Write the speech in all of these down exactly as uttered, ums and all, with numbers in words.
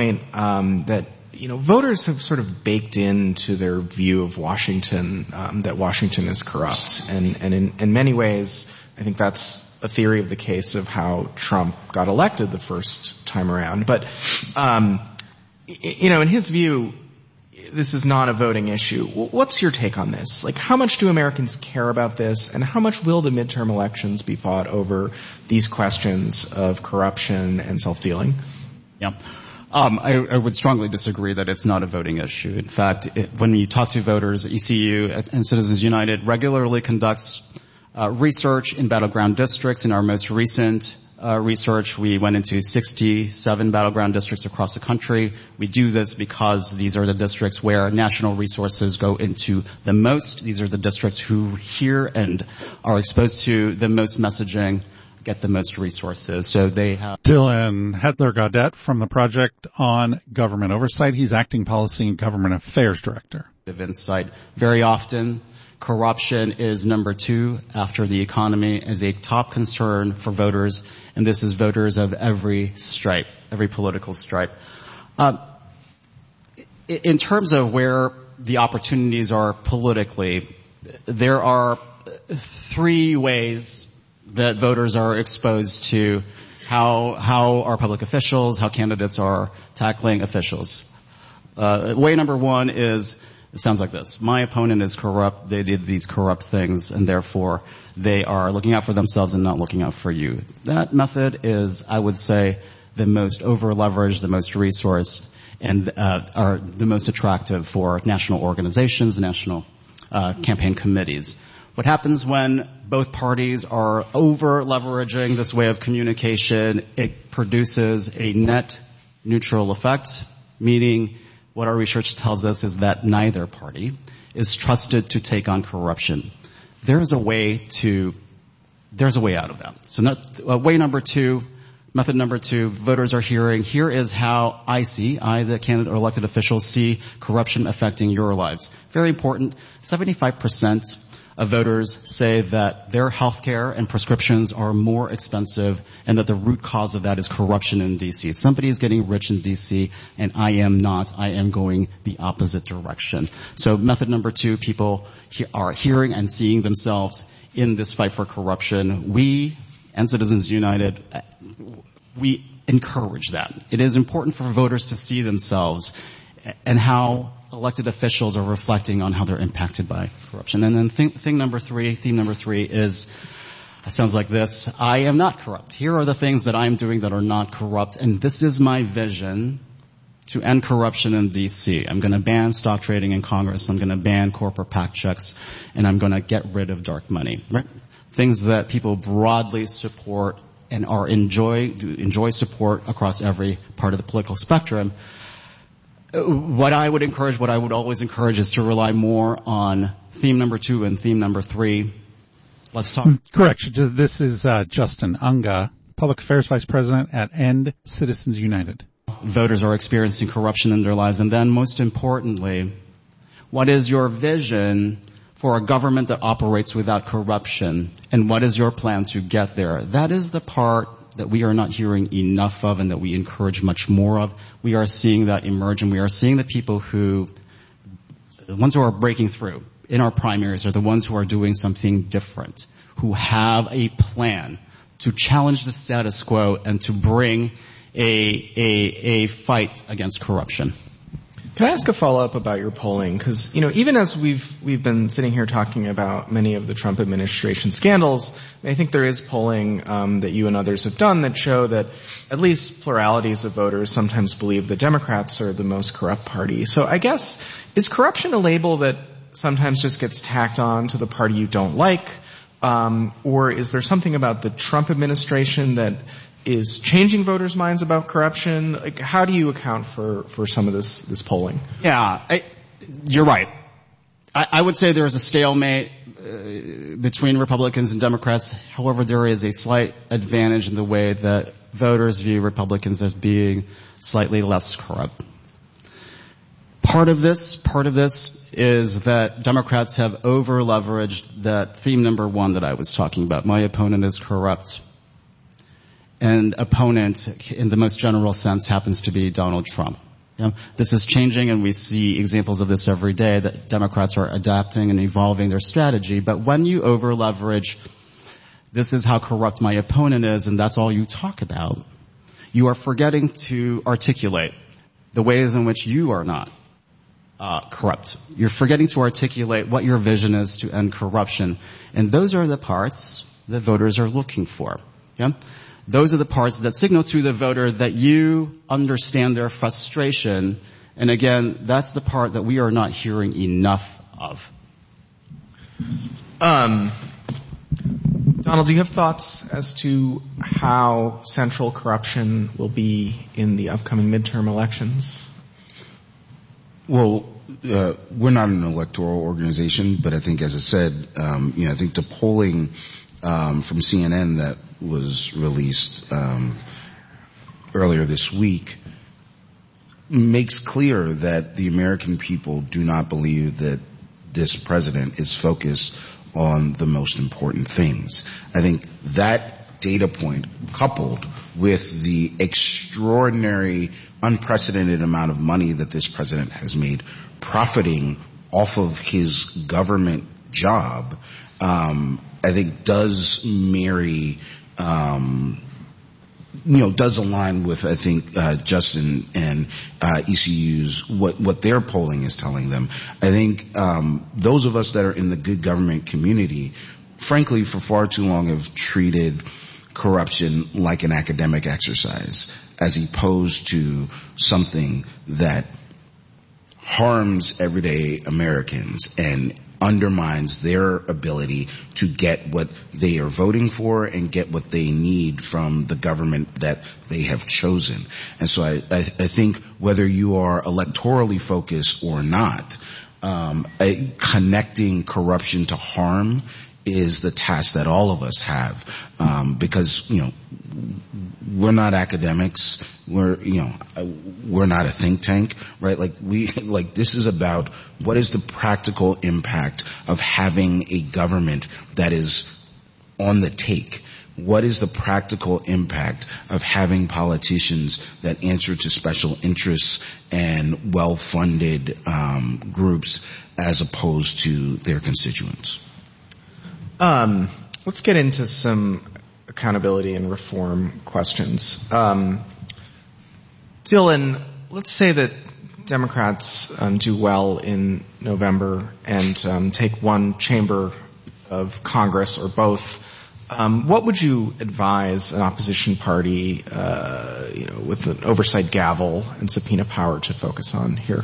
point um, that you know voters have sort of baked into their view of Washington um, that Washington is corrupt, and and in, in many ways, I think that's a theory of the case of how Trump got elected the first time around. But um, you know, in his view, this is not a voting issue. What's your take on this? Like, how much do Americans care about this, and how much will the midterm elections be fought over these questions of corruption and self-dealing? Yeah. Um, I, I would strongly disagree that it's not a voting issue. In fact, it, when you talk to voters, E C U and Citizens United regularly conducts uh, research in battleground districts. In our most recent Uh, research, we went into sixty-seven battleground districts across the country. We do this because these are the districts where national resources go into the most. These are the districts who hear and are exposed to the most messaging, get the most resources. So they have... Dylan Hetler-Gaudette from the Project on Government Oversight. He's Acting Policy and Government Affairs Director. Insight. Very often, corruption is number two after the economy as a top concern for voters, and this is voters of every stripe, every political stripe. Uh, in terms of where the opportunities are politically, there are three ways that voters are exposed to how how our public officials, how candidates are tackling officials. Uh, way number one is, it sounds like this. My opponent is corrupt. They did these corrupt things, and therefore they are looking out for themselves and not looking out for you. That method is, I would say, the most over-leveraged, the most resourced, and uh, are the most attractive for national organizations, national uh, campaign committees. What happens when both parties are over-leveraging this way of communication? It produces a net neutral effect, meaning what our research tells us is that neither party is trusted to take on corruption. There's a way to, there's a way out of that. So not, uh, way number two, method number two, voters are hearing, here is how I see, I, the candidate or elected officials, see corruption affecting your lives. Very important. seventy-five percent of voters say that their health care and prescriptions are more expensive and that the root cause of that is corruption in D C. Somebody is getting rich in D C and I am not. I am going the opposite direction. So method number two, people he- are hearing and seeing themselves in this fight for corruption. We and Citizens United, we encourage that. It is important for voters to see themselves and how elected officials are reflecting on how they're impacted by corruption. And then thing, thing number three, theme number three is, it sounds like this, I am not corrupt. Here are the things that I am doing that are not corrupt, and this is my vision to end corruption in D C. I'm going to ban stock trading in Congress. I'm going to ban corporate PAC checks, and I'm going to get rid of dark money. Right? Things that people broadly support and are enjoy enjoy support across every part of the political spectrum. What I would encourage, what I would always encourage is to rely more on theme number two and theme number three. Let's talk. Correction. This is uh, Justin Unga, Public Affairs Vice President at End Citizens United. Voters are experiencing corruption in their lives. And then most importantly, what is your vision for a government that operates without corruption? And what is your plan to get there? That is the part that we are not hearing enough of and that we encourage much more of. We are seeing that emerge, and we are seeing the people who, the ones who are breaking through in our primaries are the ones who are doing something different, who have a plan to challenge the status quo and to bring a, a, a fight against corruption. Can I ask a follow-up about your polling? Because, you know, even as we've we've been sitting here talking about many of the Trump administration scandals, I think there is polling um, that you and others have done that show that at least pluralities of voters sometimes believe the Democrats are the most corrupt party. So I guess, is corruption a label that sometimes just gets tacked on to the party you don't like? Um, or is there something about the Trump administration that is changing voters' minds about corruption? Like, how do you account for, for some of this, this polling? Yeah, I, you're right. I, I would say there is a stalemate uh, between Republicans and Democrats. However, there is a slight advantage in the way that voters view Republicans as being slightly less corrupt. Part of this, part of this is that Democrats have over-leveraged that theme number one that I was talking about. My opponent is corrupt. and opponent in the most general sense happens to be Donald Trump. You know, this is changing, and we see examples of this every day, that Democrats are adapting and evolving their strategy. But when you over-leverage, this is how corrupt my opponent is, and that's all you talk about, you are forgetting to articulate the ways in which you are not uh, corrupt. You're forgetting to articulate what your vision is to end corruption. And those are the parts that voters are looking for. Yeah? Those are the parts that signal to the voter that you understand their frustration. And again, that's the part that we are not hearing enough of. Um, Donald, do you have thoughts as to how central corruption will be in the upcoming midterm elections? Well, uh, we're not an electoral organization, but I think, as I said, um, you know, I think the polling um, from C N N that was released um, earlier this week makes clear that the American people do not believe that this president is focused on the most important things. I think that data point, coupled with the extraordinary, unprecedented amount of money that this president has made profiting off of his government job, um, I think does marry, um, you know, does align with, I think, uh, Justin and uh, E C U's, what, what their polling is telling them. I think um, those of us that are in the good government community, frankly, for far too long have treated corruption like an academic exercise, as opposed to something that harms everyday Americans and undermines their ability to get what they are voting for and get what they need from the government that they have chosen. And so I, I, I think whether you are electorally focused or not, um, a, connecting corruption to harm is the task that all of us have, um, because, you know, we're not academics. We're, you know, we're not a think tank, right? Like we, like this is about what is the practical impact of having a government that is on the take. What is the practical impact of having politicians that answer to special interests and well-funded um, groups as opposed to their constituents? Um, let's get into some accountability and reform questions. Um, Dylan, let's say that Democrats um, do well in November and um, take one chamber of Congress or both. Um, what would you advise an opposition party, uh, you know, with an oversight gavel and subpoena power to focus on here?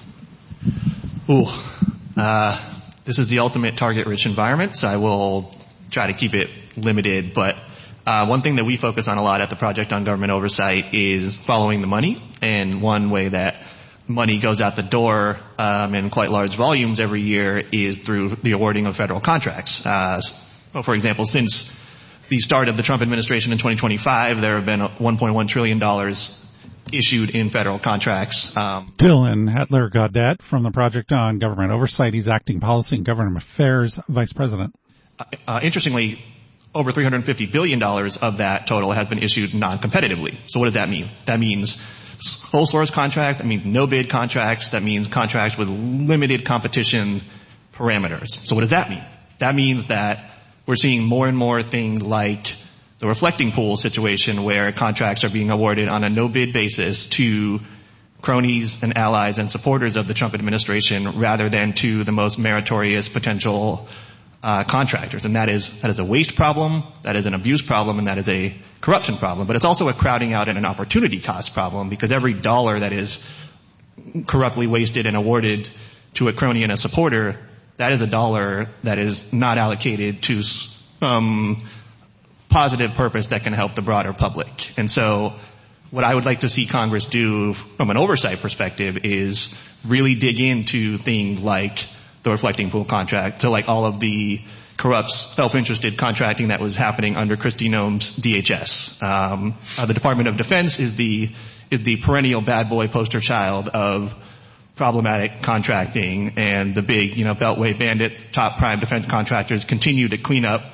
Ooh, uh, this is the ultimate target-rich environment, so I will try to keep it limited. But uh, one thing that we focus on a lot at the Project on Government Oversight is following the money. And one way that money goes out the door um, in quite large volumes every year is through the awarding of federal contracts. Uh, well, for example, since the start of the Trump administration in twenty twenty-five, there have been one point one trillion dollars issued in federal contracts. Um, Dylan Hetler-Gaudette from the Project on Government Oversight. He's Acting Policy and Government Affairs Vice President. Uh, uh, interestingly, over three hundred fifty billion dollars of that total has been issued non-competitively. So what does that mean? That means sole source contract, that means no bid contracts, that means contracts with limited competition parameters. So what does that mean? That means that we're seeing more and more things like the reflecting pool situation where contracts are being awarded on a no-bid basis to cronies and allies and supporters of the Trump administration rather than to the most meritorious potential uh, contractors. And that is, that is a waste problem, that is an abuse problem, and that is a corruption problem. But it's also a crowding out and an opportunity cost problem, because every dollar that is corruptly wasted and awarded to a crony and a supporter, that is a dollar that is not allocated to um positive purpose that can help the broader public. And so what I would like to see Congress do from an oversight perspective is really dig into things like the reflecting pool contract, to like all of the corrupt, self-interested contracting that was happening under Kristi Noem's D H S. Um, uh, the Department of Defense is the is the perennial bad boy poster child of problematic contracting, and the big, you know, Beltway bandit top prime defense contractors continue to clean up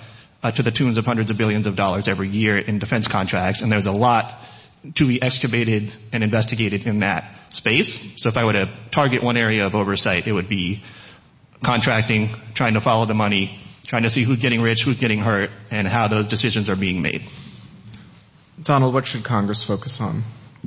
uh, to the tunes of hundreds of billions of dollars every year in defense contracts, and there's a lot to be excavated and investigated in that space. So if I were to target one area of oversight, it would be contracting, trying to follow the money, trying to see who's getting rich, who's getting hurt, and how those decisions are being made. Donald, what should Congress focus on?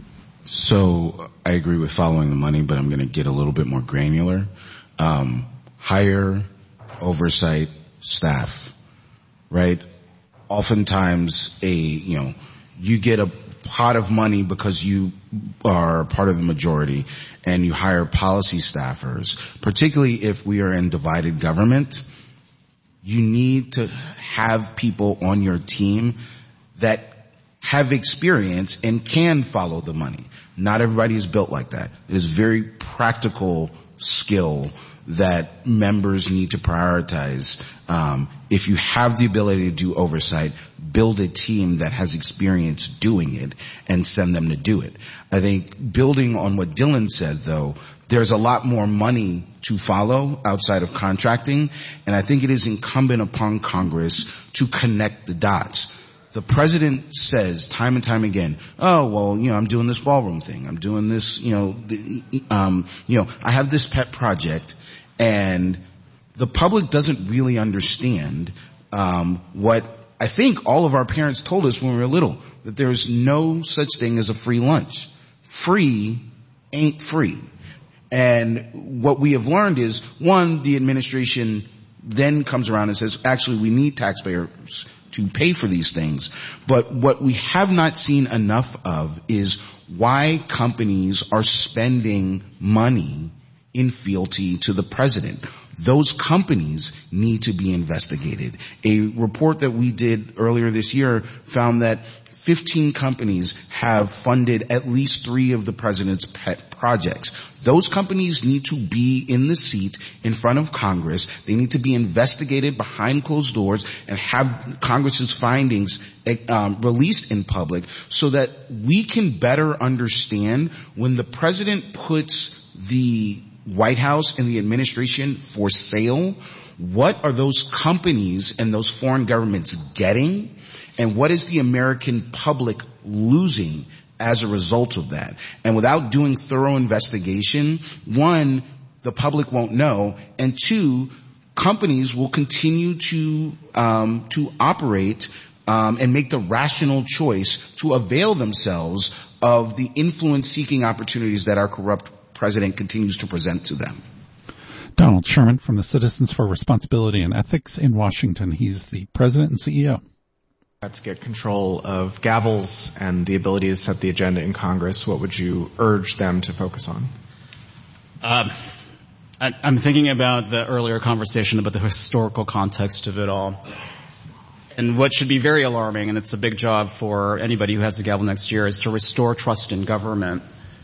So I agree with following the money, but I'm going to get a little bit more granular. Um, hire oversight staff, right? Oftentimes a, you know, you get a pot of money because you are part of the majority and you hire policy staffers, particularly if we are in divided government. You need to have people on your team that have experience and can follow the money. Not everybody is built like that. It is very practical skill that members need to prioritize. Um, if you have the ability to do oversight, build a team that has experience doing it and send them to do it. I think building on what Dylan said, though, there's a lot more money to follow outside of contracting, and I think it is incumbent upon Congress to connect the dots. The president says time and time again, oh, well, you know, I'm doing this ballroom thing. I'm doing this, you know, um, you know, I have this pet project. And the public doesn't really understand um, what I think all of our parents told us when we were little, that there's no such thing as a free lunch. Free ain't free. And what we have learned is, one, the administration then comes around and says, actually, we need taxpayers to pay for these things. But what we have not seen enough of is why companies are spending money in fealty to the president. Those companies need to be investigated. A report that we did earlier this year found that fifteen companies have funded at least three of the president's pet projects. Those companies need to be in the seat in front of Congress. They need to be investigated behind closed doors and have Congress's findings um, released in public so that we can better understand when the president puts the White House and the administration for sale, what are those companies and those foreign governments getting? And what is the American public losing as a result of that? And without doing thorough investigation, one, the public won't know, and two, companies will continue to um, to operate um, and make the rational choice to avail themselves of the influence-seeking opportunities that our corrupt president continues to present to them. Donald Sherman from the Citizens for Responsibility and Ethics in Washington. He's the president and C E O. Let's get control of gavels and the ability to set the agenda in Congress. What would you urge them to focus on? Um, I, I'm thinking about the earlier conversation about the historical context of it all. And what should be very alarming, and it's a big job for anybody who has the gavel next year, is to restore trust in government.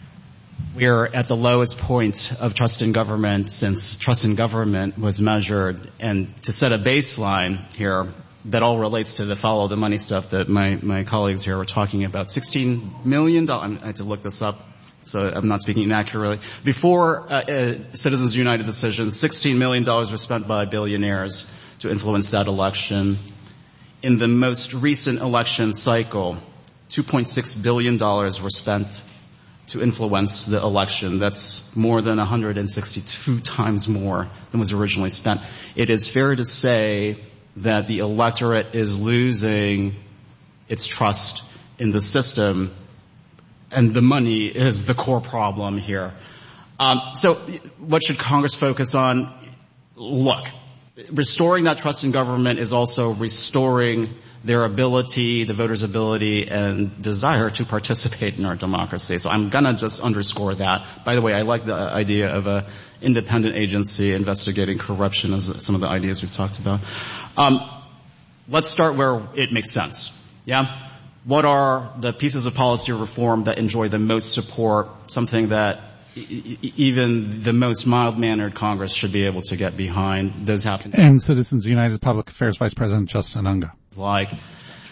We are at the lowest point of trust in government since trust in government was measured. And to set a baseline here that all relates to the follow the money stuff that my, my colleagues here were talking about, sixteen million dollars, I had to look this up, so I'm not speaking inaccurately. Before uh, uh, Citizens United decision, sixteen million dollars were spent by billionaires to influence that election. In the most recent election cycle, two point six billion dollars were spent to influence the election. That's more than one hundred sixty-two times more than was originally spent. It is fair to say that the electorate is losing its trust in the system, and the money is the core problem here. Um, so what should Congress focus on? Look, restoring that trust in government is also restoring their ability, the voters' ability and desire to participate in our democracy. So I'm going to just underscore that. By the way, I like the idea of an independent agency investigating corruption as some of the ideas we've talked about. Um, let's start where it makes sense. Yeah? What are the pieces of policy reform that enjoy the most support, something that e- even the most mild-mannered Congress should be able to get behind? Those happen. And Citizens United Public Affairs Vice President Justin Unga. Like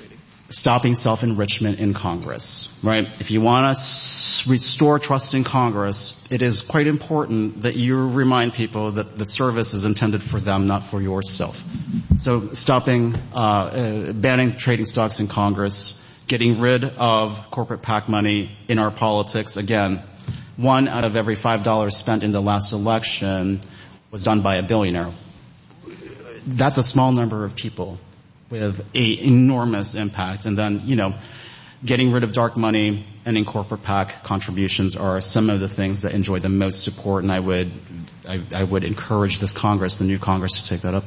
stopping self-enrichment in Congress, right? If you want to s- restore trust in Congress, it is quite important that you remind people that the service is intended for them, not for yourself. So stopping, uh, uh banning trading stocks in Congress, getting rid of corporate PAC money in our politics. Again, one out of every five dollars spent in the last election was done by a billionaire. That's a small number of people with a enormous impact. And then, you know, getting rid of dark money and in corporate PAC contributions are some of the things that enjoy the most support. And I would, I, I would encourage this Congress, the new Congress, to take that up.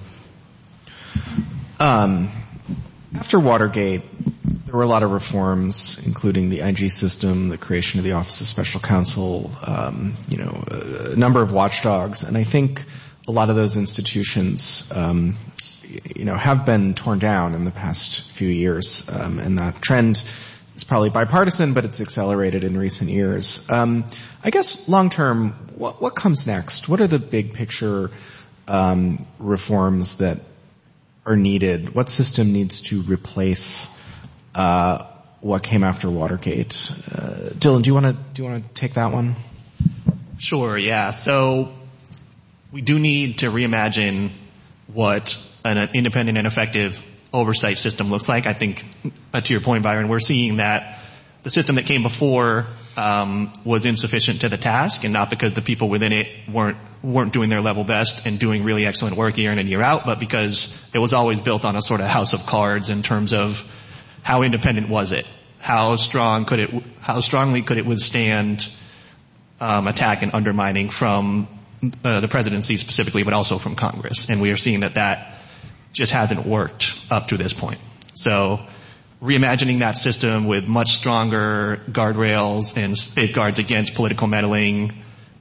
Um, after Watergate, there were a lot of reforms, including the I G system, the creation of the Office of Special Counsel, um, you know, a number of watchdogs. And I think a lot of those institutions, um, you know, have been torn down in the past few years, um, and that trend is probably bipartisan, but it's accelerated in recent years. Um, I guess long term, what, what comes next? What are the big picture um, reforms that are needed? What system needs to replace uh, what came after Watergate? Uh, Dylan, do you want to do you want to take that one? Sure. Yeah. So we do need to reimagine what an independent and effective oversight system looks like. I think, uh, to your point, Byron, we're seeing that the system that came before um, was insufficient to the task, and not because the people within it weren't weren't doing their level best and doing really excellent work year in and year out, but because it was always built on a sort of house of cards in terms of how independent was it, how strong could it, how strongly could it withstand um, attack and undermining from uh, the presidency specifically, but also from Congress. And we are seeing that that just hasn't worked up to this point. So reimagining that system with much stronger guardrails and safeguards against political meddling,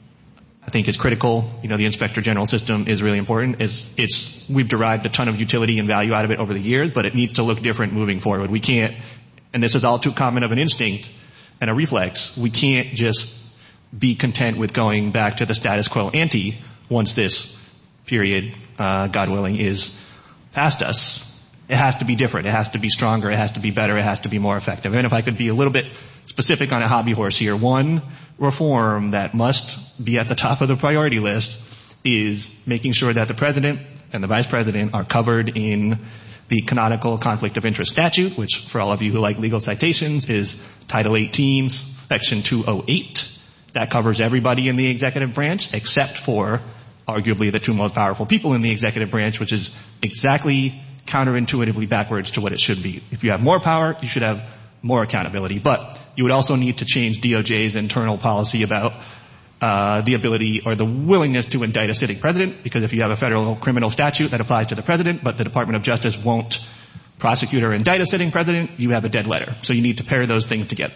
I think is critical. You know, the Inspector General system is really important. It's, it's, we've derived a ton of utility and value out of it over the years, but it needs to look different moving forward. We can't, and this is all too common of an instinct and a reflex, we can't just be content with going back to the status quo ante once this period, uh, God willing, is past us. It has to be different. It has to be stronger. It has to be better. It has to be more effective. And if I could be a little bit specific on a hobby horse here, one reform that must be at the top of the priority list is making sure that the president and the vice president are covered in the canonical conflict of interest statute, which for all of you who like legal citations is Title eighteen, Section two oh eight. That covers everybody in the executive branch except for arguably the two most powerful people in the executive branch, which is exactly counterintuitively backwards to what it should be. If you have more power, you should have more accountability. But you would also need to change D O J's internal policy about uh the ability or the willingness to indict a sitting president, because if you have a federal criminal statute that applies to the president, but the Department of Justice won't prosecute or indict a sitting president, you have a dead letter. So you need to pair those things together.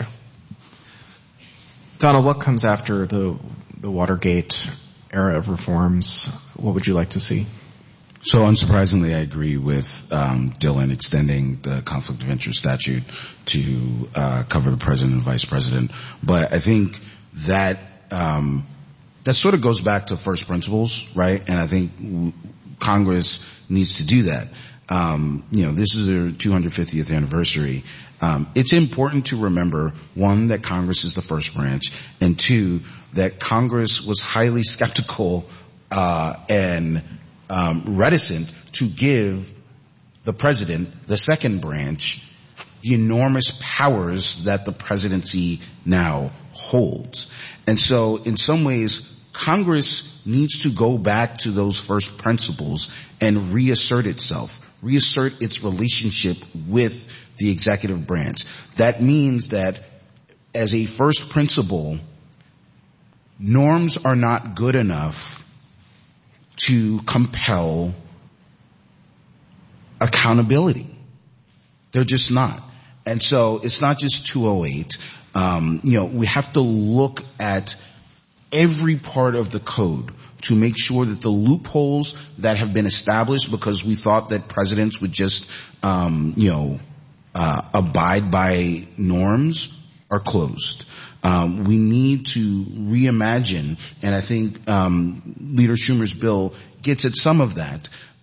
Donald, what comes after the the Watergate era of reforms? What would you like to see? So unsurprisingly, I agree with um, Dylan extending the conflict of interest statute to uh, cover the president and vice president. But I think that um, that sort of goes back to first principles, right? And I think w- Congress needs to do that. Um, you know, this is their two hundred fiftieth anniversary. Um, it's important to remember, one, that Congress is the first branch, and two, that Congress was highly skeptical uh, and um, reticent to give the president, the second branch, the enormous powers that the presidency now holds. And so, in some ways, Congress needs to go back to those first principles and reassert itself, reassert its relationship with the executive branch. That means that as a first principle, norms are not good enough to compel accountability. They're just not. And so it's not just two oh eight. Um, you know, we have to look at every part of the code to make sure that the loopholes that have been established because we thought that presidents would just, um, you know, uh, abide by norms are closed. Um, we need to reimagine, and I think um, Leader Schumer's bill gets at some of that.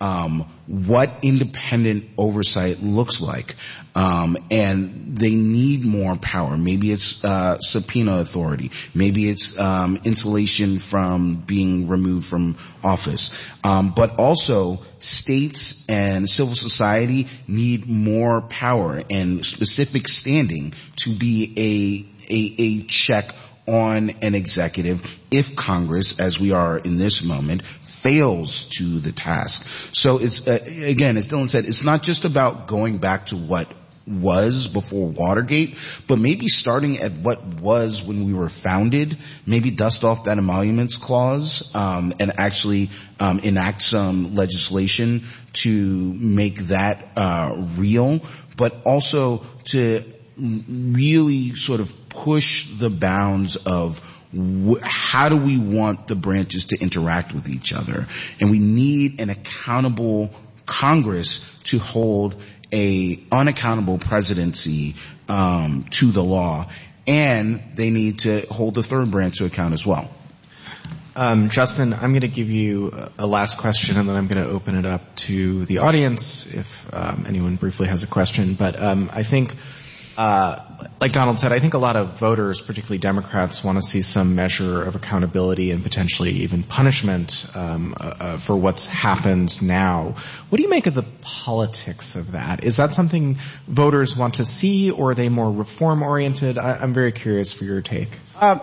um, what independent oversight looks like. Um, and they need more power. Maybe it's uh, subpoena authority. Maybe it's um, insulation from being removed from office. Um, but also, states and civil society need more power and specific standing to be a a, a check on an executive if Congress, as we are in this moment, fails to the task. So it's, uh, again, as Dylan said, it's not just about going back to what was before Watergate, but maybe starting at what was when we were founded, maybe dust off that emoluments clause, um, and actually, um, enact some legislation to make that, uh, real, but also to really sort of push the bounds of wh- how do we want the branches to interact with each other. And we need an accountable Congress to hold a unaccountable presidency um, to the law, and they need to hold the third branch to account as well. Um, Justin, I'm going to give you a last question, and then I'm going to open it up to the audience if um, anyone briefly has a question. But um, I think, uh, like Donald said, I think a lot of voters, particularly Democrats, want to see some measure of accountability and potentially even punishment um, uh, uh, for what's happened now. What do you make of the politics of that? Is that something voters want to see, or are they more reform-oriented? I- I'm very curious for your take. Uh,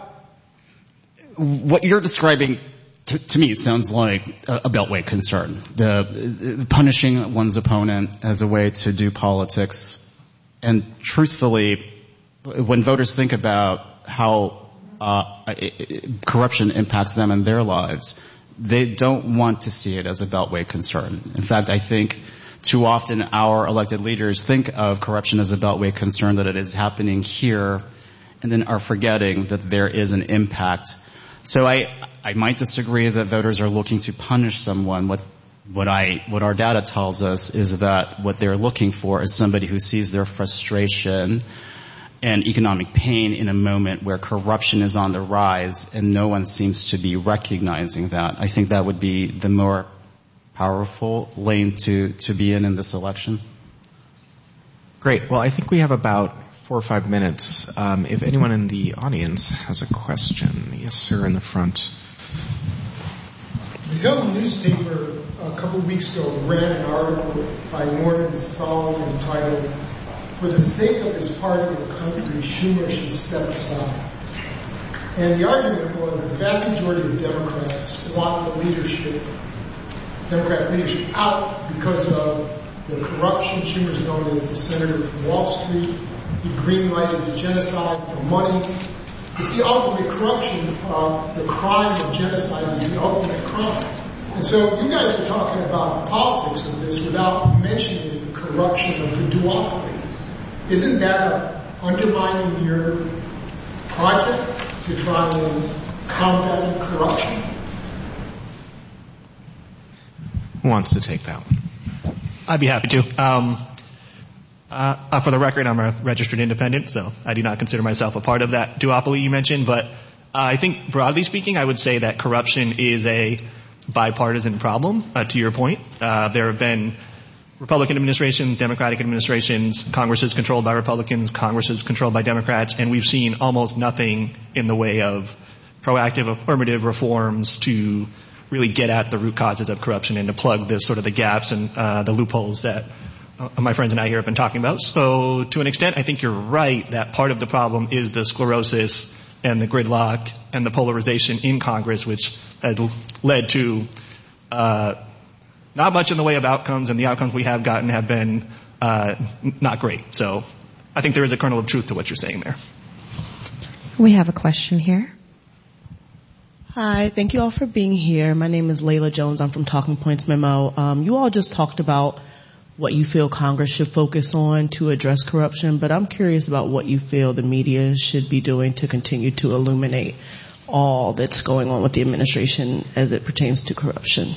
what you're describing to, to me sounds like a, a beltway concern. The, the punishing one's opponent as a way to do politics. And truthfully, when voters think about how uh, it, it, corruption impacts them in their lives, they don't want to see it as a beltway concern. In fact, I think too often our elected leaders think of corruption as a beltway concern, that it is happening here, and then are forgetting that there is an impact. So I, I might disagree that voters are looking to punish someone. What What I, what our data tells us is that what they're looking for is somebody who sees their frustration and economic pain in a moment where corruption is on the rise and no one seems to be recognizing that. I think that would be the more powerful lane to, to be in in this election. Great. Well, I think we have about four or five minutes. Um, if anyone in the audience has a question. Yes, sir, in the front. The Hill newspaper a couple of weeks ago ran an article by Norman Solomon entitled, "For the sake of his party and country, Schumer should step aside." And the argument was the vast majority of Democrats want the leadership, Democrat leadership out because of the corruption. Schumer's known as the senator from Wall Street. He green-lighted the genocide for money. It's the ultimate corruption. Uh, the crime of genocide is the ultimate crime. And so you guys are talking about the politics of this without mentioning the corruption of the duopoly. Isn't that uh, undermining your project to try and combat corruption? Who wants to take that one? I'd be happy to. Um, uh, uh, for the record, I'm a registered independent, so I do not consider myself a part of that duopoly you mentioned. But uh, I think, broadly speaking, I would say that corruption is a bipartisan problem, uh, to your point. Uh, there have been Republican administrations, Democratic administrations, Congresses controlled by Republicans, Congresses controlled by Democrats, and we've seen almost nothing in the way of proactive affirmative reforms to really get at the root causes of corruption and to plug this sort of the gaps and uh, the loopholes that uh, my friends and I here have been talking about. So to an extent, I think you're right that part of the problem is the sclerosis and the gridlock and the polarization in Congress, which has led to uh, not much in the way of outcomes, and the outcomes we have gotten have been uh, not great. So I think there is a kernel of truth to what you're saying there. We have a question here. Hi, thank you all for being here. My name is Layla Jones. I'm from Talking Points Memo. Um, you all just talked about what you feel Congress should focus on to address corruption, but I'm curious about what you feel the media should be doing to continue to illuminate all that's going on with the administration as it pertains to corruption.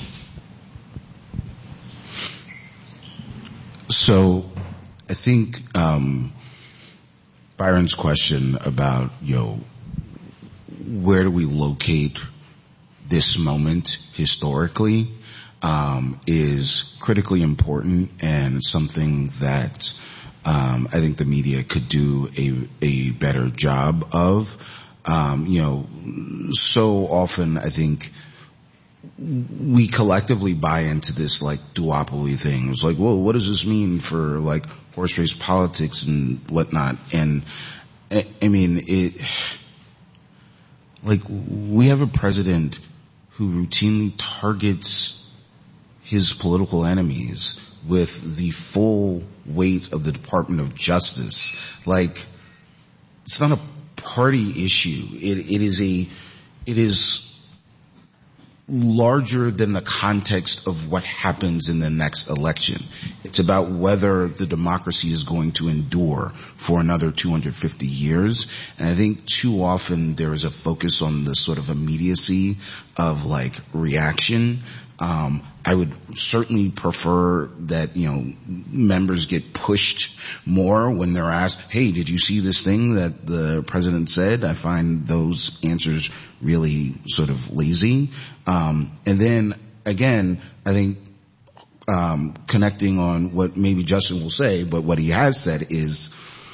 So I think um, Byron's question about, you know, where do we locate this moment historically? um, is critically important and something that um, I think the media could do a a better job of. Um, you know, so often I think we collectively buy into this like duopoly thing. It's like, well, what does this mean for like horse race politics and whatnot? And I, I mean, it, like we have a president who routinely targets his political enemies with the full weight of the Department of Justice. Like, it's not a party issue. It, it is a, it is larger than the context of what happens in the next election. It's about whether the democracy is going to endure for another two hundred fifty years. And I think too often there is a focus on the sort of immediacy of like reaction. Um, I would certainly prefer that, you know, members get pushed more when they're asked, hey, did you see this thing that the president said? I find those answers really sort of lazy. Um, and then again, I think, um, connecting on what maybe Justin will say, but what he has said is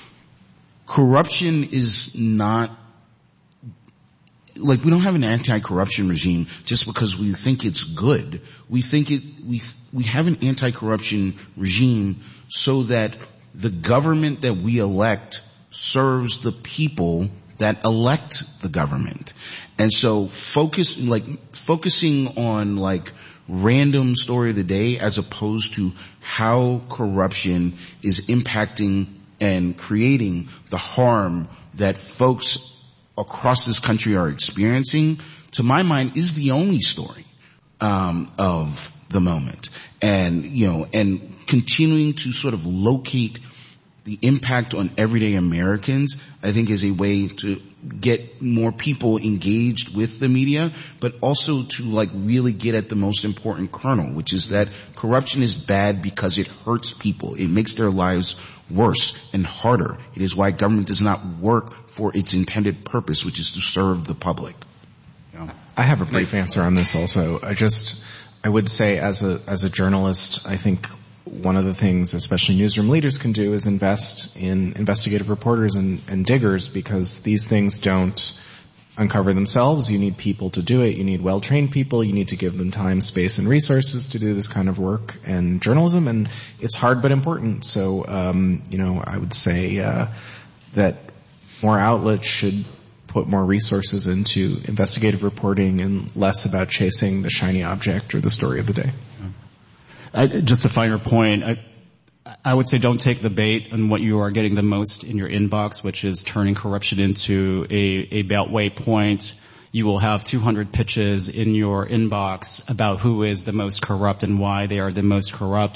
corruption is not, like, we don't have an anti-corruption regime just because we think it's good. We think it, we, we have an anti-corruption regime so that the government that we elect serves the people that elect the government. And so focus, like, focusing on, like, random story of the day as opposed to how corruption is impacting and creating the harm that folks across this country are experiencing, to my mind, is the only story um of the moment. And, you know, and continuing to sort of locate the impact on everyday Americans, I think, is a way to get more people engaged with the media, but also to, like, really get at the most important kernel, which is that corruption is bad because it hurts people. It makes their lives worse and harder. It is why government does not work for its intended purpose, which is to serve the public. Yeah. I have a brief answer on this also. I just, I would say as a, as a journalist, I think one of the things especially newsroom leaders can do is invest in investigative reporters and, and diggers, because these things don't uncover themselves. You need people to do it. You need well-trained people. You need to give them time, space, and resources to do this kind of work and journalism. And it's hard but important. So, um, you know, I would say uh, that more outlets should put more resources into investigative reporting and less about chasing the shiny object or the story of the day. I, just a finer point, I, I would say don't take the bait on what you are getting the most in your inbox, which is turning corruption into a, a beltway point. You will have two hundred pitches in your inbox about who is the most corrupt and why they are the most corrupt.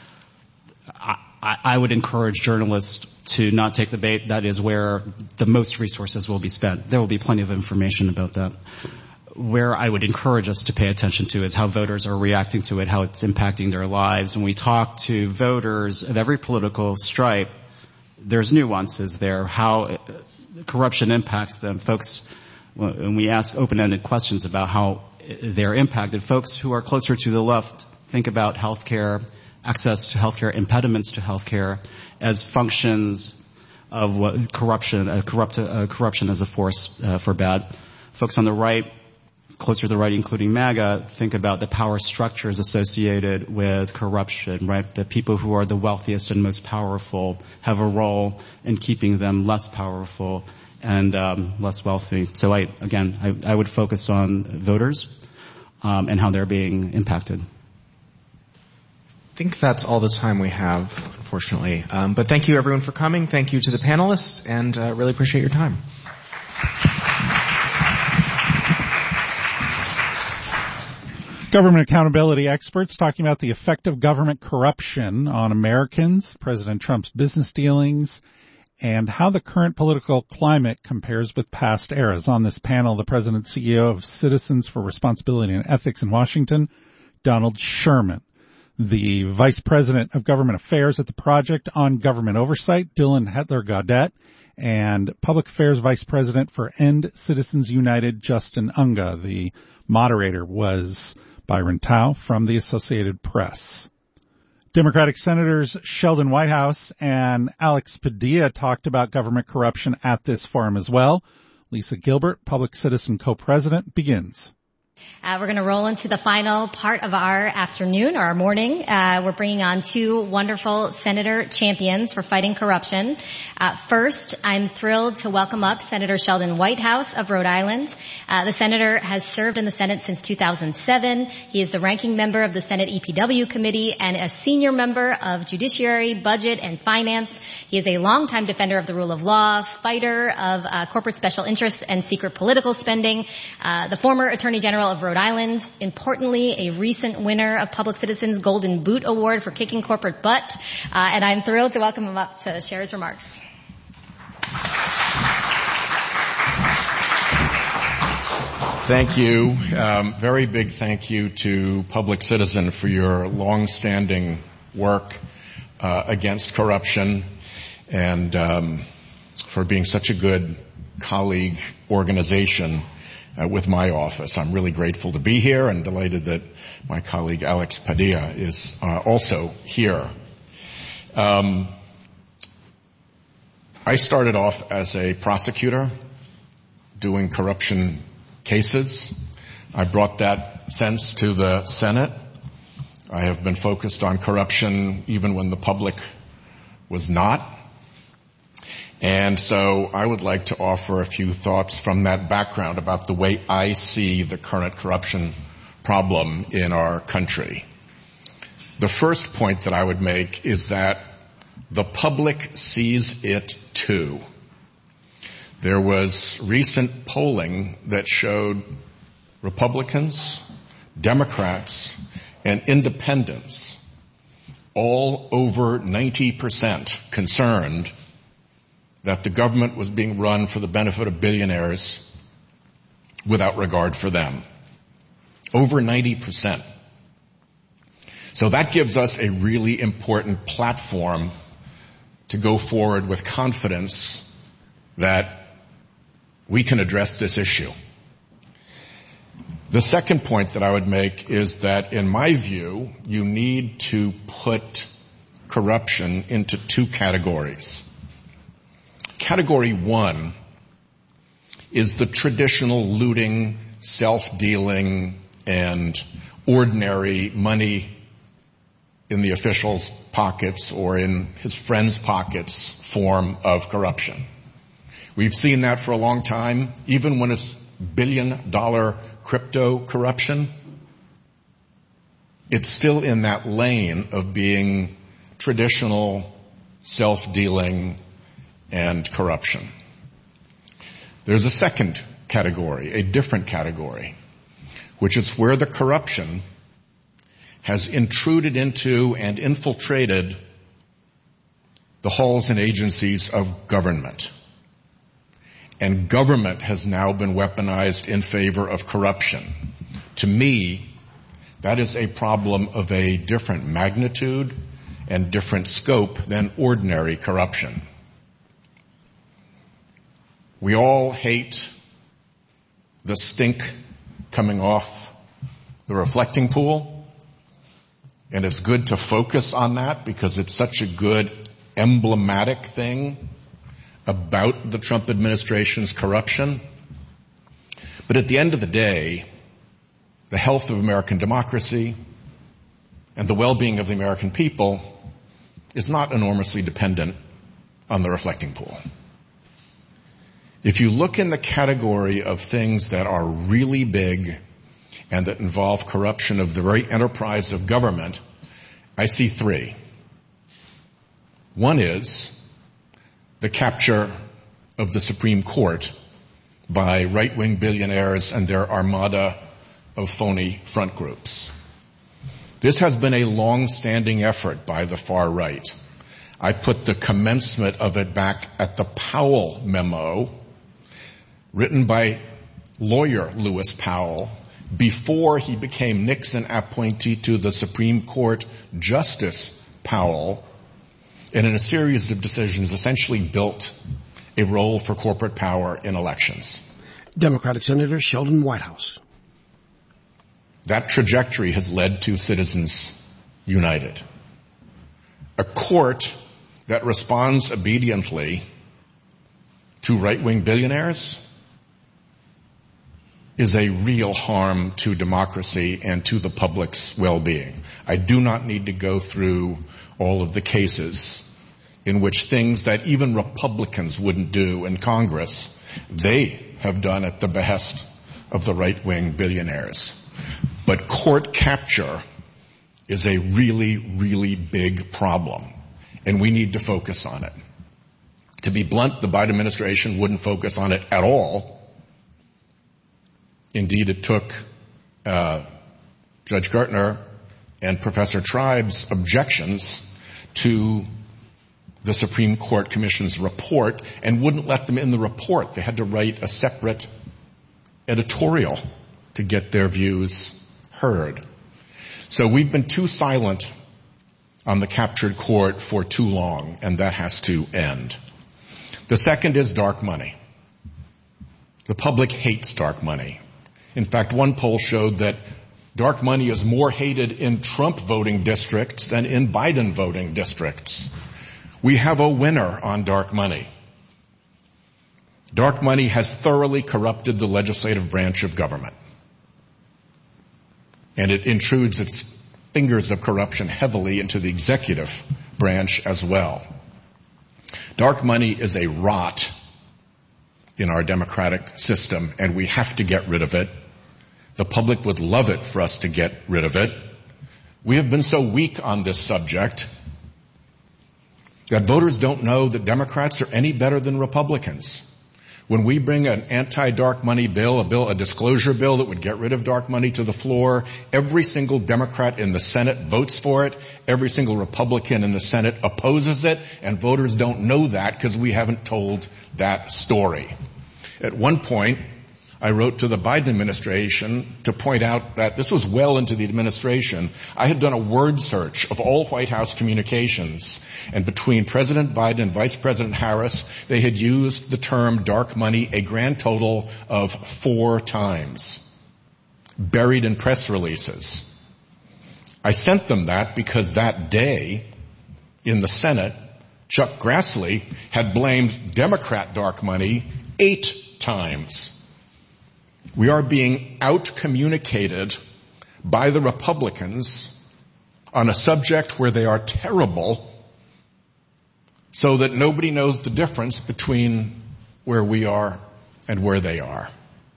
I, I, I would encourage journalists to not take the bait. That is where the most resources will be spent. There will be plenty of information about that. Where I would encourage us to pay attention to is how voters are reacting to it, how it's impacting their lives. When we talk to voters of every political stripe, there's nuances there, how corruption impacts them. Folks, when we ask open-ended questions about how they're impacted, folks who are closer to the left think about healthcare, access to healthcare, impediments to healthcare as functions of what corruption, uh, corrupt, uh, corruption as a force uh, for bad. Folks on the right, closer to the right, including MAGA, think about the power structures associated with corruption, right? The people who are the wealthiest and most powerful have a role in keeping them less powerful and um, less wealthy. So I, again, I, I would focus on voters um, and how they're being impacted. I think that's all the time we have, unfortunately. Um, but thank you, everyone, for coming. Thank you to the panelists, and uh, really appreciate your time. Government accountability experts talking about the effect of government corruption on Americans, President Trump's business dealings, and how the current political climate compares with past eras. On this panel, the president and C E O of Citizens for Responsibility and Ethics in Washington, Donald Sherman. The vice president of government affairs at the Project on Government Oversight, Dylan Hetler-Gaudet, and public affairs vice president for End Citizens United, Justin Unga. The moderator was Byron Tao from the Associated Press. Democratic Senators Sheldon Whitehouse and Alex Padilla talked about government corruption at this forum as well. Lisa Gilbert, Public Citizen co-president, begins. Uh, we're going to roll into the final part of our afternoon or our morning. Uh, we're bringing on two wonderful senator champions for fighting corruption. Uh, first, I'm thrilled to welcome up Senator Sheldon Whitehouse of Rhode Island. Uh, the senator has served in the Senate since two thousand seven. He is the ranking member of the Senate E P W committee and a senior member of Judiciary, Budget, and Finance. He is a longtime defender of the rule of law, fighter of uh, corporate special interests and secret political spending, uh, the former Attorney General of Rhode Island, importantly, a recent winner of Public Citizen's Golden Boot Award for kicking corporate butt, uh, and I'm thrilled to welcome him up to share his remarks. Thank you. Um, very big thank you to Public Citizen for your long-standing work uh, against corruption and um, for being such a good colleague organization Uh, with my office. I'm really grateful to be here and delighted that my colleague Alex Padilla is uh, also here. Um, I started off as a prosecutor doing corruption cases. I brought that sense to the Senate. I have been focused on corruption even when the public was not. And so I would like to offer a few thoughts from that background about the way I see the current corruption problem in our country. The first point that I would make is that the public sees it too. There was recent polling that showed Republicans, Democrats, and independents all over ninety percent concerned that the government was being run for the benefit of billionaires without regard for them. Over ninety percent. So that gives us a really important platform to go forward with confidence that we can address this issue. The second point that I would make is that, in my view, you need to put corruption into two categories. Category one is the traditional looting, self-dealing, and ordinary money in the official's pockets or in his friend's pockets form of corruption. We've seen that for a long time, even when it's billion-dollar crypto corruption. It's still in that lane of being traditional, self-dealing, and corruption. There's a second category, a different category, which is where the corruption has intruded into and infiltrated the halls and agencies of government. And government has now been weaponized in favor of corruption. To me, that is a problem of a different magnitude and different scope than ordinary corruption. We all hate the stink coming off the reflecting pool, and it's good to focus on that because it's such a good emblematic thing about the Trump administration's corruption. But at the end of the day, the health of American democracy and the well-being of the American people is not enormously dependent on the reflecting pool. If you look in the category of things that are really big and that involve corruption of the very enterprise of government, I see three. One is the capture of the Supreme Court by right-wing billionaires and their armada of phony front groups. This has been a long-standing effort by the far right. I put the commencement of it back at the Powell memo, written by lawyer Lewis Powell, before he became Nixon appointee to the Supreme Court Justice Powell, and in a series of decisions essentially built a role for corporate power in elections. Democratic Senator Sheldon Whitehouse. That trajectory has led to Citizens United, a court that responds obediently to right-wing billionaires is a real harm to democracy and to the public's well-being. I do not need to go through all of the cases in which things that even Republicans wouldn't do in Congress, they have done at the behest of the right-wing billionaires. But court capture is a really, really big problem, and we need to focus on it. To be blunt, the Biden administration wouldn't focus on it at all. Indeed, it took uh, Judge Gertner and Professor Tribe's objections to the Supreme Court Commission's report and wouldn't let them in the report. They had to write a separate editorial to get their views heard. So we've been too silent on the captured court for too long, and that has to end. The second is dark money. The public hates dark money. In fact, one poll showed that dark money is more hated in Trump voting districts than in Biden voting districts. We have a winner on dark money. Dark money has thoroughly corrupted the legislative branch of government. And it intrudes its fingers of corruption heavily into the executive branch as well. Dark money is a rot in our democratic system, and we have to get rid of it. The public would love it for us to get rid of it. We have been so weak on this subject that voters don't know that Democrats are any better than Republicans. When we bring an anti-dark money bill, a bill, a disclosure bill that would get rid of dark money to the floor, every single Democrat in the Senate votes for it. Every single Republican in the Senate opposes it, and voters don't know that because we haven't told that story. At one point, I wrote to the Biden administration to point out that this was well into the administration. I had done a word search of all White House communications, and between President Biden and Vice President Harris, they had used the term dark money a grand total of four times, buried in press releases. I sent them that because that day in the Senate, Chuck Grassley had blamed Democrat dark money eight times. We are being out-communicated by the Republicans on a subject where they are terrible, so that nobody knows the difference between where we are and where they are.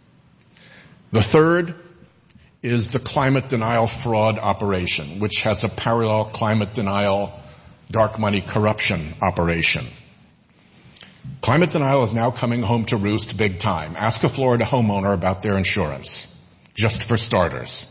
The third is the climate denial fraud operation, which has a parallel climate denial dark money corruption operation. Climate denial is now coming home to roost big time. Ask a Florida homeowner about their insurance, just for starters.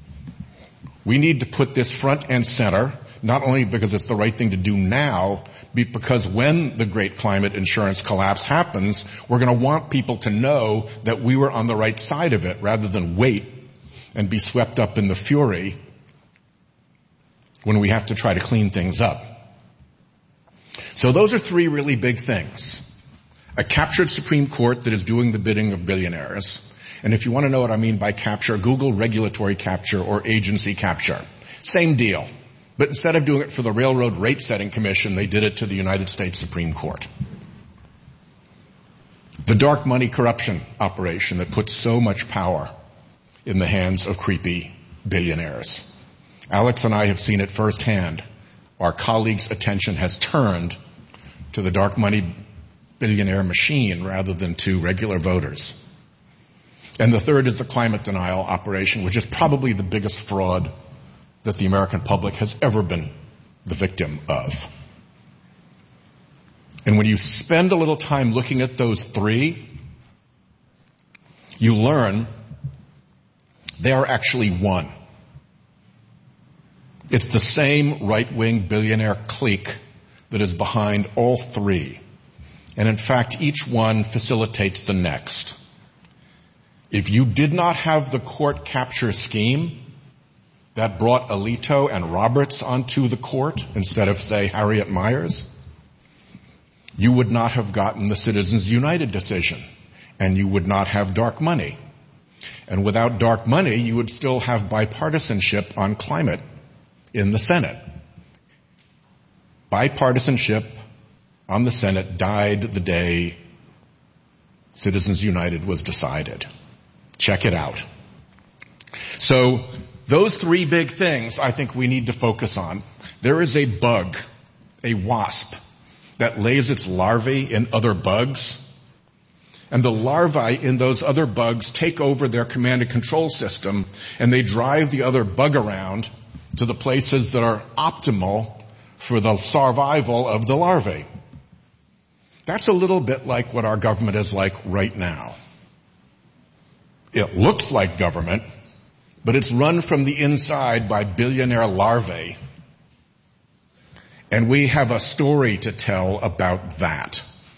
We need to put this front and center, not only because it's the right thing to do now, but because when the great climate insurance collapse happens, we're going to want people to know that we were on the right side of it rather than wait and be swept up in the fury when we have to try to clean things up. So those are three really big things. A captured Supreme Court that is doing the bidding of billionaires. And if you want to know what I mean by capture, Google regulatory capture or agency capture. Same deal. But instead of doing it for the Railroad Rate Setting Commission, they did it to the United States Supreme Court. The dark money corruption operation that puts so much power in the hands of creepy billionaires. Alex and I have seen it firsthand. Our colleagues' attention has turned to the dark money billionaire machine rather than to regular voters. And the third is the climate denial operation, which is probably the biggest fraud that the American public has ever been the victim of. And when you spend a little time looking at those three, you learn they are actually one. It's the same right-wing billionaire clique that is behind all three. And in fact, each one facilitates the next. If you did not have the court capture scheme that brought Alito and Roberts onto the court instead of, say, Harriet Miers, you would not have gotten the Citizens United decision, and you would not have dark money. And without dark money, you would still have bipartisanship on climate in the Senate. Bipartisanship on the Senate died the day Citizens United was decided. Check it out. So those three big things I think we need to focus on. There is a bug, a wasp, that lays its larvae in other bugs. And the larvae in those other bugs take over their command and control system, and they drive the other bug around to the places that are optimal for the survival of the larvae. That's a little bit like what our government is like right now. It looks like government, but it's run from the inside by billionaire larvae. And we have a story to tell about that.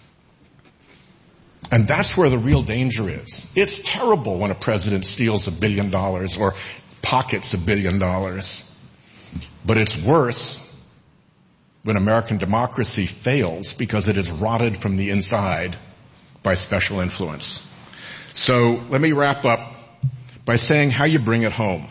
And that's where the real danger is. It's terrible when a president steals a billion dollars or pockets a billion dollars. But it's worse when American democracy fails because it is rotted from the inside by special influence. So let me wrap up by saying how you bring it home.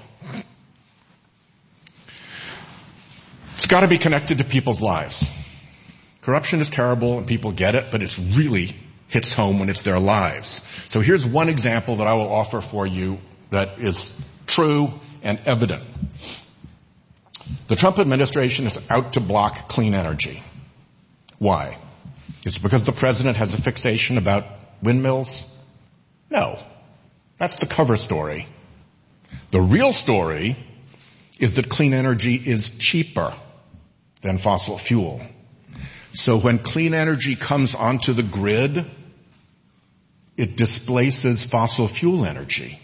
It's got to be connected to people's lives. Corruption is terrible and people get it, but it's really hits home when it's their lives. So here's one example that I will offer for you that is true and evident. The Trump administration is out to block clean energy. Why? Is it because the president has a fixation about windmills? No. That's the cover story. The real story is that clean energy is cheaper than fossil fuel. So when clean energy comes onto the grid, it displaces fossil fuel energy.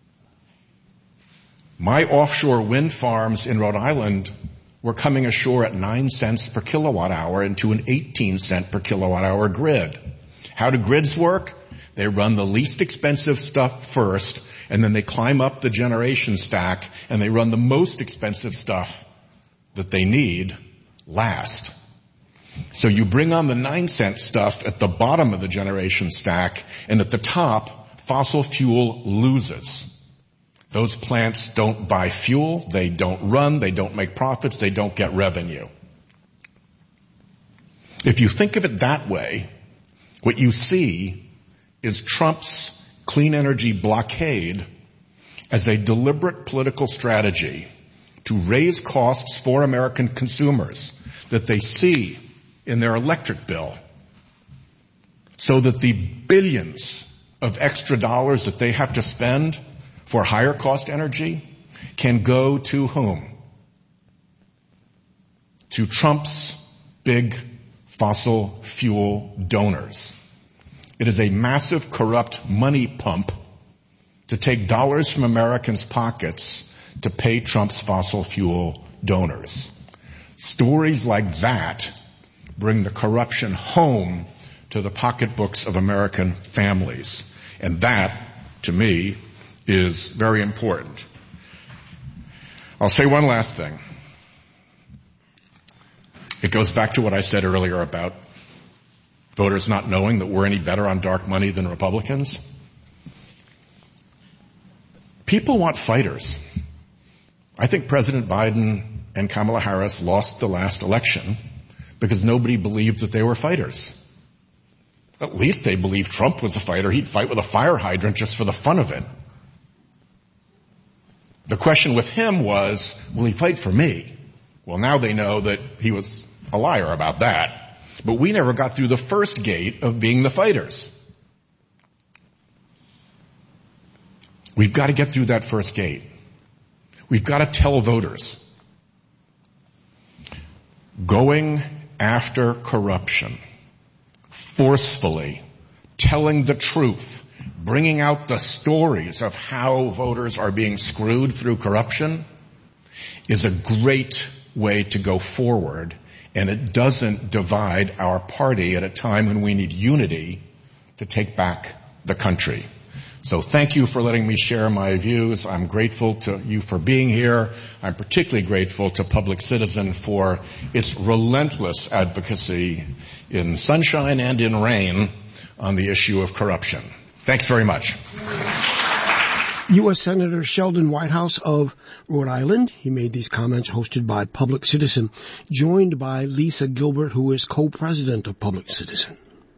My offshore wind farms in Rhode Island were coming ashore at nine cents per kilowatt hour into an eighteen cent per kilowatt hour grid. How do grids work? They run the least expensive stuff first, and then they climb up the generation stack, and they run the most expensive stuff that they need last. So you bring on the nine cent stuff at the bottom of the generation stack, and at the top, fossil fuel loses. Those plants don't buy fuel, they don't run, they don't make profits, they don't get revenue. If you think of it that way, what you see is Trump's clean energy blockade as a deliberate political strategy to raise costs for American consumers that they see in their electric bill, so that the billions of extra dollars that they have to spend for higher cost energy can go to whom? To Trump's big fossil fuel donors. It is a massive corrupt money pump to take dollars from Americans' pockets to pay Trump's fossil fuel donors. Stories like that bring the corruption home to the pocketbooks of American families. And that, to me, is very important. I'll say one last thing. It goes back to what I said earlier about voters not knowing that we're any better on dark money than Republicans. People want fighters. I think President Biden and Kamala Harris lost the last election because nobody believed that they were fighters. At least they believed Trump was a fighter. He'd fight with a fire hydrant just for the fun of it. The question with him was, will he fight for me? Well, now they know that he was a liar about that. But we never got through the first gate of being the fighters. We've got to get through that first gate. We've got to tell voters, going after corruption, forcefully, telling the truth, bringing out the stories of how voters are being screwed through corruption is a great way to go forward, and it doesn't divide our party at a time when we need unity to take back the country. So thank you for letting me share my views. I'm grateful to you for being here. I'm particularly grateful to Public Citizen for its relentless advocacy in sunshine and in rain on the issue of corruption. Thanks very much. U S Senator Sheldon Whitehouse of Rhode Island. He made these comments hosted by Public Citizen, joined by Lisa Gilbert, who is co-president of Public Citizen.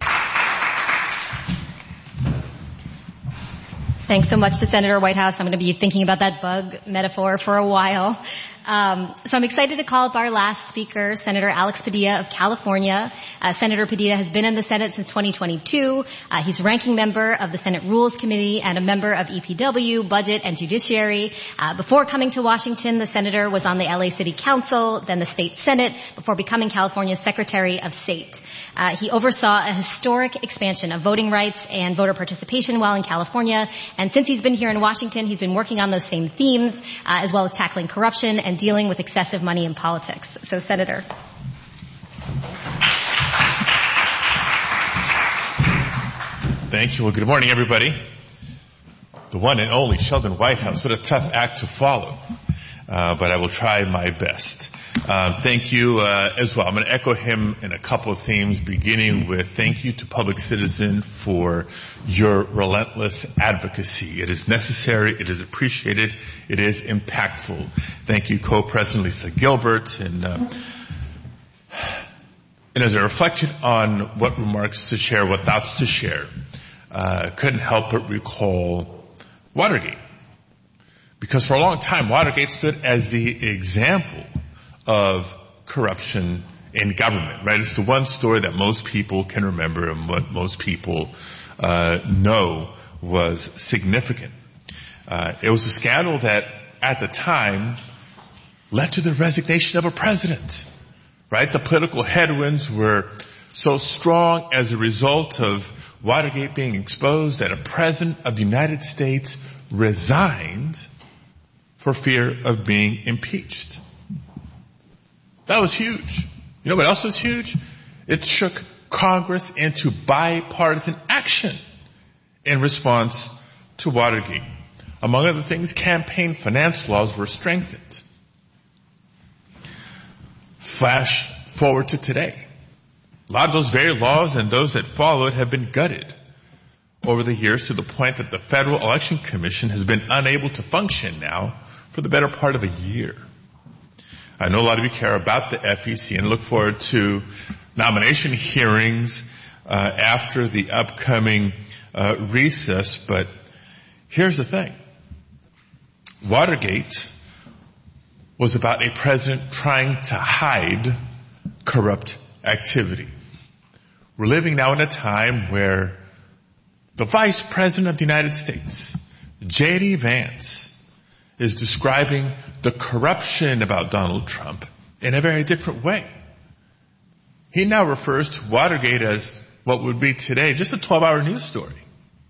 Thanks so much to Senator Whitehouse. I'm going to be thinking about that bug metaphor for a while. Um, so I'm excited to call up our last speaker, Senator Alex Padilla of California. Uh, Senator Padilla has been in the Senate since twenty twenty-two. Uh, he's ranking member of the Senate Rules Committee and a member of E P W, Budget, and Judiciary. Uh, before coming to Washington, the senator was on the L A City Council, then the State Senate, before becoming California's Secretary of State. Uh, he oversaw a historic expansion of voting rights and voter participation while in California. And since he's been here in Washington, he's been working on those same themes, uh, as well as tackling corruption and dealing with excessive money in politics. So, Senator. Thank you. Well, good morning, everybody. The one and only Sheldon Whitehouse. What a tough act to follow. Uh, but I will try my best. Um, thank you uh, as well. I'm going to echo him in a couple of themes, beginning with thank you to Public Citizen for your relentless advocacy. It is necessary. It is appreciated. It is impactful. Thank you, Co-President Lisa Gilbert. And, uh, and as I reflected on what remarks to share, what thoughts to share, uh, couldn't help but recall Watergate. Because for a long time, Watergate stood as the example of corruption in government, right? It's the one story that most people can remember and what most people uh, know was significant. Uh, it was a scandal that, at the time, led to the resignation of a president, right? The political headwinds were so strong as a result of Watergate being exposed that a president of the United States resigned for fear of being impeached. That was huge. You know what else was huge? It shook Congress into bipartisan action in response to Watergate. Among other things, campaign finance laws were strengthened. Flash forward to today. A lot of those very laws and those that followed have been gutted over the years to the point that the Federal Election Commission has been unable to function now for the better part of a year. I know a lot of you care about the F E C and look forward to nomination hearings uh, after the upcoming uh, recess, but here's the thing. Watergate was about a president trying to hide corrupt activity. We're living now in a time where the Vice President of the United States, J D Vance, is describing the corruption about Donald Trump in a very different way. He now refers to Watergate as what would be today just a twelve-hour news story.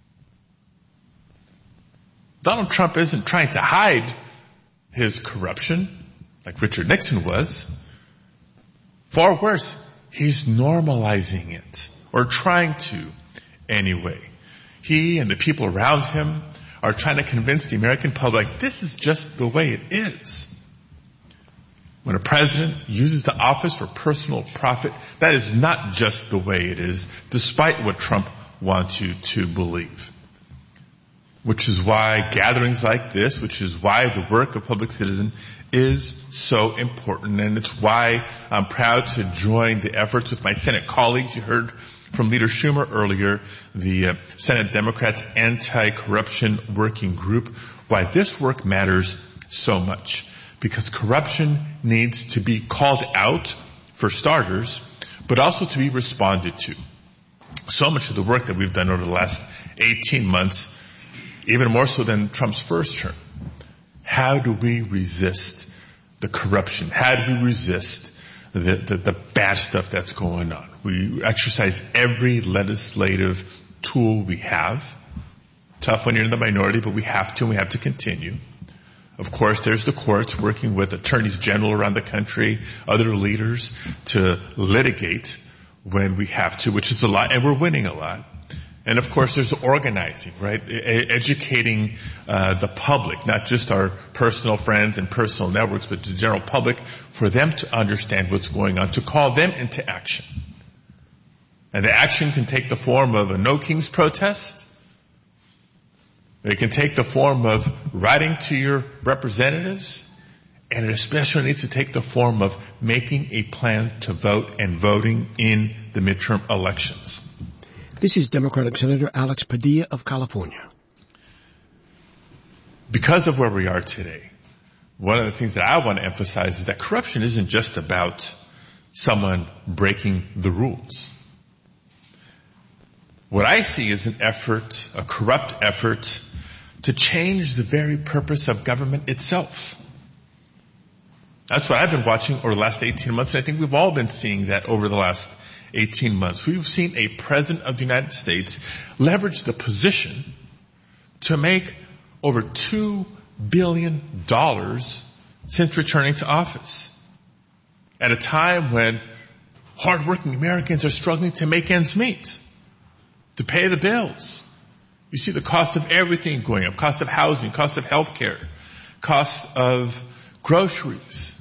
Donald Trump isn't trying to hide his corruption like Richard Nixon was. Far worse, he's normalizing it, or trying to anyway. He and the people around him are trying to convince the American public this is just the way it is. When a president uses the office for personal profit, that is not just the way it is, despite what Trump wants you to believe. Which is why gatherings like this, which is why the work of Public Citizen is so important, and it's why I'm proud to join the efforts with my Senate colleagues. You heard from Leader Schumer earlier, the uh, Senate Democrats Anti-Corruption Working Group, why this work matters so much. Because corruption needs to be called out, for starters, but also to be responded to. So much of the work that we've done over the last eighteen months, even more so than Trump's first term, how do we resist the corruption? How do we resist the, the, the bad stuff that's going on? We exercise every legislative tool we have. Tough when you're in the minority, but we have to, and we have to continue. Of course, there's the courts working with attorneys general around the country, other leaders to litigate when we have to, which is a lot, and we're winning a lot. And of course, there's organizing, right? E- educating uh, the public, not just our personal friends and personal networks, but the general public, for them to understand what's going on, to call them into action. And the action can take the form of a No Kings protest, It can take the form of writing to your representatives, and it especially needs to take the form of making a plan to vote and voting in the midterm elections. This is Democratic Senator Alex Padilla of California. Because of where we are today, one of the things that I want to emphasize is that corruption isn't just about someone breaking the rules. What I see is an effort, a corrupt effort, to change the very purpose of government itself. That's what I've been watching over the last eighteen months, and I think we've all been seeing that over the last eighteen months. We've seen a president of the United States leverage the position to make over two billion dollars since returning to office, at a time when hardworking Americans are struggling to make ends meet, to pay the bills. You see the cost of everything going up, cost of housing, cost of health care, cost of groceries.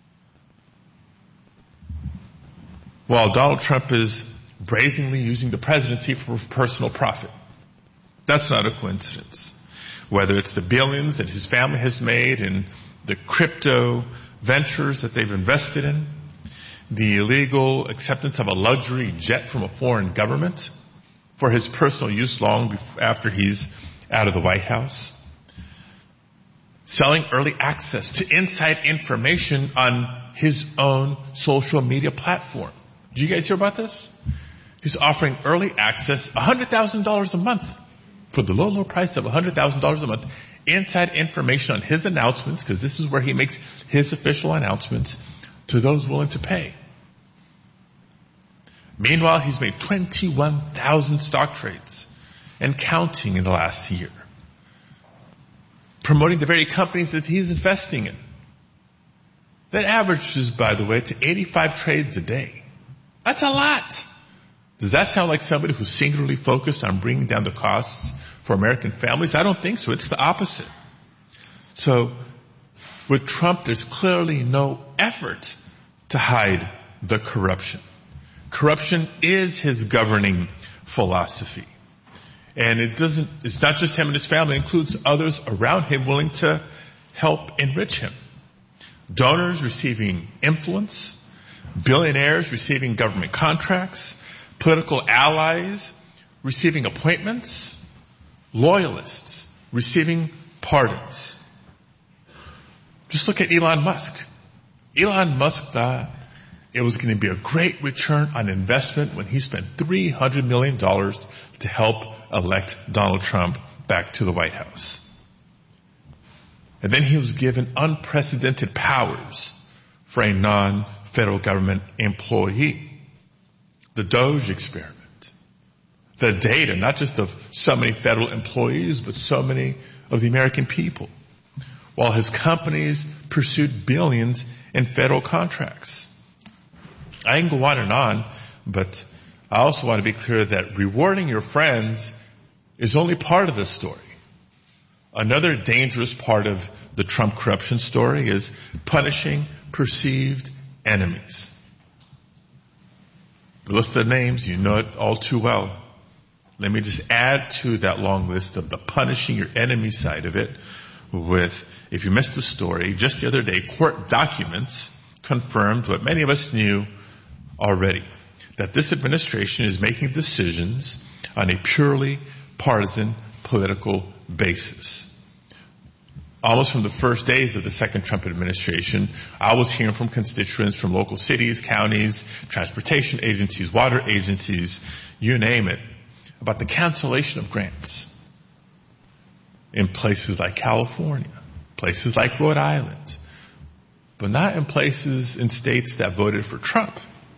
While Donald Trump is brazenly using the presidency for personal profit. That's not a coincidence. Whether it's the billions that his family has made in the crypto ventures that they've invested in, the illegal acceptance of a luxury jet from a foreign government for his personal use long after he's out of the White House, selling early access to inside information on his own social media platform. Did you guys hear about this? He's offering early access, one hundred thousand dollars a month, for the low, low price of one hundred thousand dollars a month, inside information on his announcements, because this is where he makes his official announcements, to those willing to pay. Meanwhile, he's made twenty-one thousand stock trades and counting in the last year, promoting the very companies that he's investing in. That averages, by the way, to eighty-five trades a day. That's a lot. Does that sound like somebody who's singularly focused on bringing down the costs for American families? I don't think so. It's the opposite. So with Trump, there's clearly no effort to hide the corruption. Corruption is his governing philosophy. And it doesn't, it's not just him and his family, it includes others around him willing to help enrich him. Donors receiving influence, billionaires receiving government contracts, political allies receiving appointments, loyalists receiving pardons. Just look at Elon Musk. Elon Musk thought it was going to be a great return on investment when he spent three hundred million dollars to help elect Donald Trump back to the White House. And then he was given unprecedented powers for a non-federal government employee. The Doge experiment. The data, not just of so many federal employees, but so many of the American people. While his companies pursued billions in federal contracts. I can go on and on, but I also want to be clear that rewarding your friends is only part of the story. Another dangerous part of the Trump corruption story is punishing perceived enemies. The list of names, you know it all too well. Let me just add to that long list of the punishing your enemy side of it with, if you missed the story, just the other day, court documents confirmed what many of us knew already, that this administration is making decisions on a purely partisan political basis. Almost from the first days of the second Trump administration, I was hearing from constituents from local cities, counties, transportation agencies, water agencies, you name it, about the cancellation of grants in places like California, places like Rhode Island, but not in places in states that voted for Trump.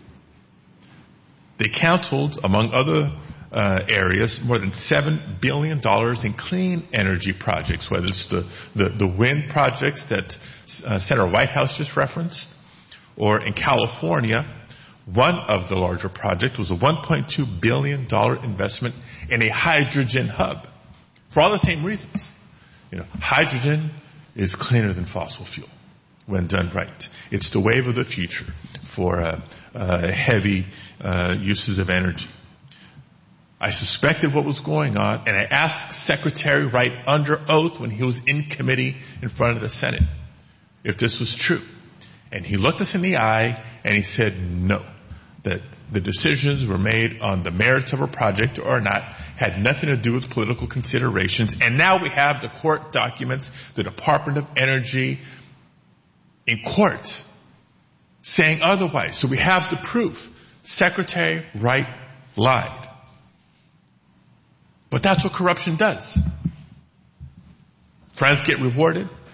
They canceled, among other uh, areas, more than seven billion dollars in clean energy projects, whether it's the, the, the wind projects that uh, Senator Whitehouse just referenced, or in California, one of the larger projects was a one point two billion dollars investment in a hydrogen hub, for all the same reasons. You know, hydrogen is cleaner than fossil fuel when done right. It's the wave of the future for uh, uh, heavy uh, uses of energy. I suspected what was going on, and I asked Secretary Wright under oath when he was in committee in front of the Senate if this was true. And he looked us in the eye and he said no, that the decisions were made on the merits of a project or not, had nothing to do with political considerations. And now we have the court documents, the Department of Energy in court saying otherwise. So we have the proof. Secretary Wright lied. But that's what corruption does. Friends get rewarded,